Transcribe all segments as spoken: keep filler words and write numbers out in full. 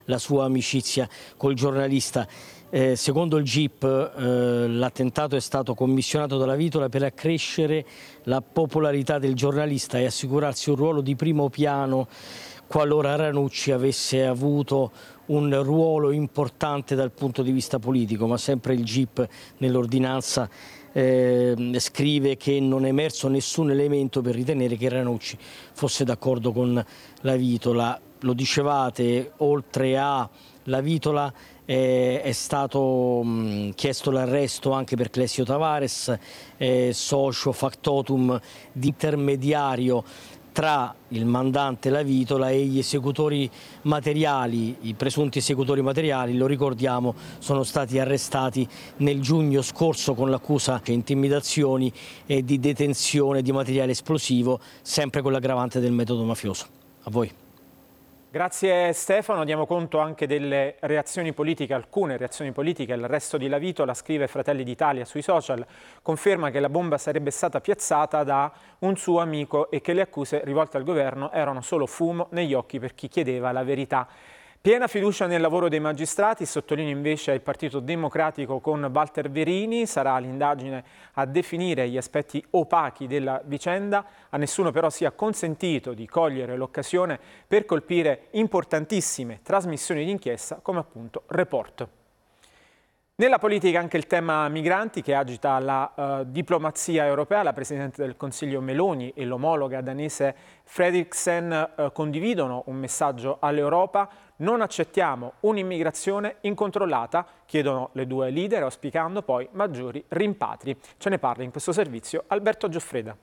la sua amicizia col giornalista. Eh, secondo il G I P eh, l'attentato è stato commissionato dalla Vitola per accrescere la popolarità del giornalista e assicurarsi un ruolo di primo piano qualora Ranucci avesse avuto un ruolo importante dal punto di vista politico, ma sempre il G I P nell'ordinanza eh, scrive che non è emerso nessun elemento per ritenere che Ranucci fosse d'accordo con la Vitola. Lo dicevate, oltre a la Vitola eh, è stato mh, chiesto l'arresto anche per Clesio Tavares, eh, socio factotum di intermediario tra il mandante La Vitola e gli esecutori materiali. I presunti esecutori materiali, lo ricordiamo, sono stati arrestati nel giugno scorso con l'accusa di intimidazioni e di detenzione di materiale esplosivo, sempre con l'aggravante del metodo mafioso. A voi. Grazie Stefano, diamo conto anche delle reazioni politiche, alcune reazioni politiche. L'arresto di La Vitola, scrive Fratelli d'Italia sui social, conferma che la bomba sarebbe stata piazzata da un suo amico e che le accuse rivolte al governo erano solo fumo negli occhi per chi chiedeva la verità. Piena fiducia nel lavoro dei magistrati, sottolinea invece il Partito Democratico con Walter Verini. Sarà l'indagine a definire gli aspetti opachi della vicenda. A nessuno però sia consentito di cogliere l'occasione per colpire importantissime trasmissioni d'inchiesta come appunto Report. Nella politica anche il tema migranti che agita la uh, diplomazia europea. La Presidente del Consiglio Meloni e l'omologa danese Frederiksen uh, condividono un messaggio all'Europa: non accettiamo un'immigrazione incontrollata, chiedono le due leader, auspicando poi maggiori rimpatri. Ce ne parla in questo servizio Alberto Gioffreda.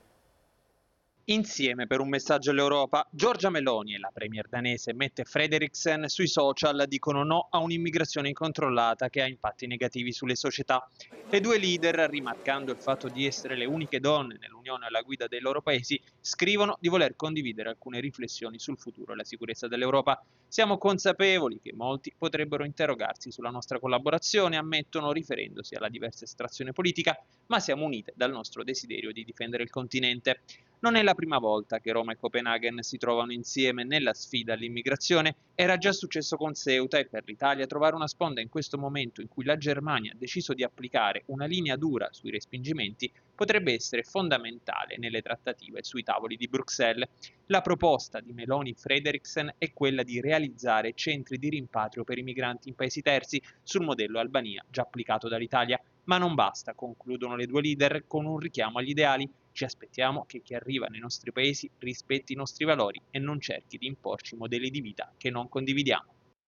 Insieme per un messaggio all'Europa, Giorgia Meloni e la premier danese Mette Frederiksen sui social dicono no a un'immigrazione incontrollata che ha impatti negativi sulle società. Le due leader, rimarcando il fatto di essere le uniche donne nell'Unione alla guida dei loro paesi, scrivono di voler condividere alcune riflessioni sul futuro e la sicurezza dell'Europa. Siamo consapevoli che molti potrebbero interrogarsi sulla nostra collaborazione, ammettono, riferendosi alla diversa estrazione politica, ma siamo unite dal nostro desiderio di difendere il continente. Non è la prima volta che Roma e Copenaghen si trovano insieme nella sfida all'immigrazione. Era già successo con Ceuta e per l'Italia trovare una sponda in questo momento in cui la Germania ha deciso di applicare una linea dura sui respingimenti potrebbe essere fondamentale nelle trattative sui tavoli di Bruxelles. La proposta di Meloni Frederiksen è quella di realizzare centri di rimpatrio per i migranti in paesi terzi sul modello Albania già applicato dall'Italia. Ma non basta, concludono le due leader con un richiamo agli ideali. Ci aspettiamo che chi arriva nei nostri paesi rispetti i nostri valori e non cerchi di imporci modelli di vita che non condividiamo.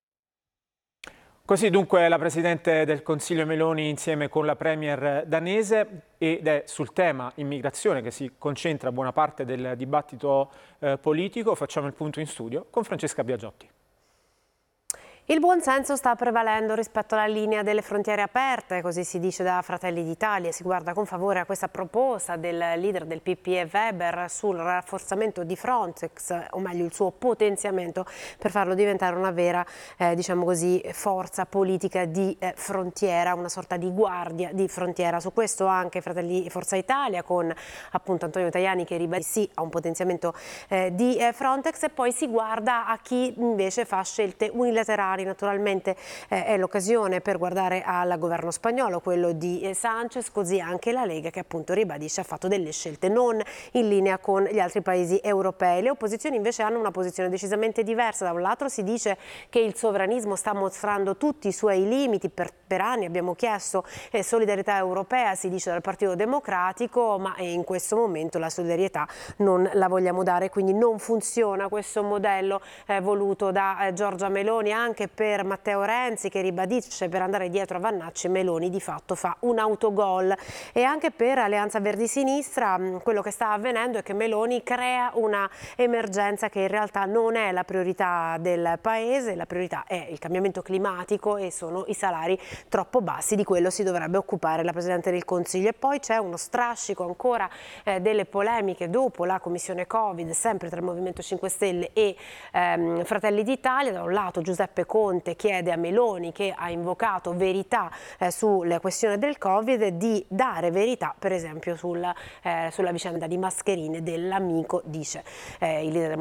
Così dunque la Presidente del Consiglio Meloni insieme con la Premier danese, ed è sul tema immigrazione che si concentra buona parte del dibattito eh, politico. Facciamo il punto in studio con Francesca Biagiotti. Il buonsenso sta prevalendo rispetto alla linea delle frontiere aperte, così si dice da Fratelli d'Italia. Si guarda con favore a questa proposta del leader del P P E Weber sul rafforzamento di Frontex, o meglio il suo potenziamento per farlo diventare una vera, eh, diciamo così, forza politica di eh, frontiera, una sorta di guardia di frontiera. Su questo anche Fratelli Forza Italia con appunto Antonio Tajani che ribadisce sì a un potenziamento eh, di eh, Frontex, e poi si guarda a chi invece fa scelte unilaterali. Naturalmente eh, è l'occasione per guardare al governo spagnolo, quello di eh, Sanchez, così anche la Lega che appunto ribadisce ha fatto delle scelte non in linea con gli altri paesi europei. Le opposizioni invece hanno una posizione decisamente diversa. Da un lato si dice che il sovranismo sta mostrando tutti i suoi limiti, per, per anni abbiamo chiesto eh, solidarietà europea, si dice dal Partito Democratico, ma in questo momento la solidarietà non la vogliamo dare, quindi non funziona questo modello eh, voluto da eh, Giorgia Meloni. Anche per Matteo Renzi che ribadisce per andare dietro a Vannacci, Meloni di fatto fa un autogol. E anche per Alleanza Verdi Sinistra quello che sta avvenendo è che Meloni crea una emergenza che in realtà non è la priorità del paese, la priorità è il cambiamento climatico e sono i salari troppo bassi. Di quello si dovrebbe occupare la Presidente del Consiglio. E poi c'è uno strascico ancora eh, delle polemiche dopo la commissione Covid, sempre tra il Movimento cinque Stelle e ehm, Fratelli d'Italia. Da un lato Giuseppe Conte chiede a Meloni, che ha invocato verità eh, sulla questione del Covid, di dare verità per esempio sul, eh, sulla vicenda di mascherine dell'amico, dice eh, il leader